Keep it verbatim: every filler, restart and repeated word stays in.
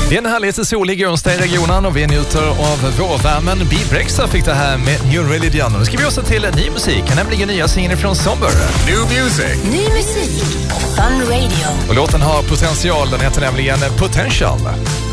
Det är en härligt solig onsdag i regionen och vi njuter av vårvärmen. B-Brexa fick det här med New Religion. Nu ska vi också till ny musik, nämligen nya singeln från Somber. New music. Ny musik. Fun Radio. Och låten har potential, den heter nämligen Potential.